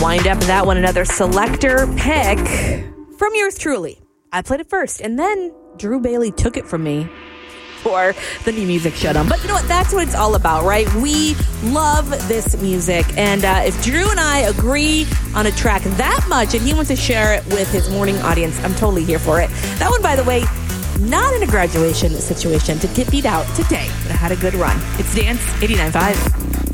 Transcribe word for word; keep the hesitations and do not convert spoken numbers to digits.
Wind up that one, another selector pick from yours truly. I played it first, and then Drew Bailey took it from me for the New Music Showdown. But you know what? That's what it's all about, right? We love this music. And uh, if Drew and I agree on a track that much and he wants to share it with his morning audience, I'm totally here for it. That one, by the way, not in a graduation situation to get beat out today, but I had a good run. It's Dance eighty-nine point five.